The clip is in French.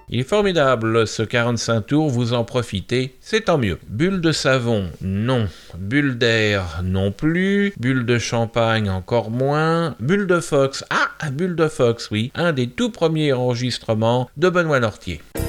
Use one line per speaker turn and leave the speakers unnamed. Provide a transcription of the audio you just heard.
Il est formidable ce 45 tours, vous en profitez, c'est tant mieux. Bulle de savon, non. Bulle d'air, non plus. Bulle de champagne, encore moins. Bulle de Fox, bulle de Fox, oui. Un des tout premiers enregistrements de Benoît Nortier.